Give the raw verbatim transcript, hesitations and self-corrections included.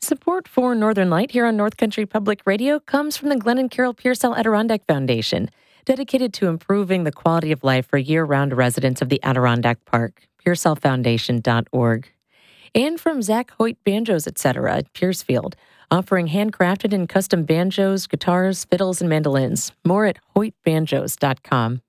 Support for Northern Light here on North Country Public Radio comes from the Glenn and Carol Pearsall Adirondack Foundation, dedicated to improving the quality of life for year-round residents of the Adirondack Park, pearsall foundation dot org. And from Zach Hoyt Banjos, et cetera at Piercefield, offering handcrafted and custom banjos, guitars, fiddles, and mandolins. More at hoyt banjos dot com.